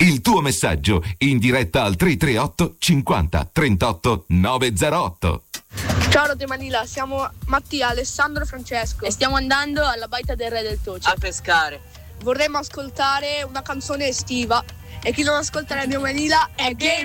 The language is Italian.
Il tuo messaggio in diretta al 338 50 38 908. Ciao Radio Manila, siamo Mattia, Alessandro e Francesco e stiamo andando alla baita del Re del Toce a pescare. Vorremmo ascoltare una canzone estiva e chi non ascolta Radio Manila è gay.